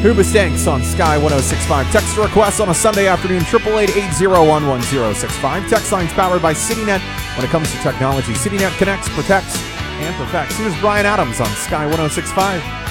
Hoobastanks on Sky 1065. Text requests on a Sunday afternoon, 888-801-1065. Text lines powered by CityNet. When it comes to technology, CityNet connects, protects, and perfects. Here's Brian Adams on Sky 1065.